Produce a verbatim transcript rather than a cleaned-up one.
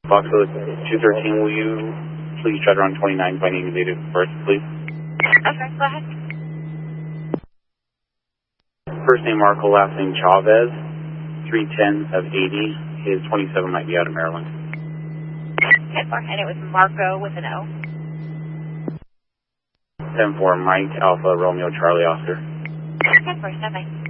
Foxtrot two thirteen, will you please try to run twenty-nine by name and date of birth, please? Okay, go ahead. First name Marco, last name Chavez, three ten of eighty. His twenty-seven might be out of Maryland. ten four, and it was Marco with an O. ten four, Mike, Alpha, Romeo, Charlie, Oscar. ten four, stand by.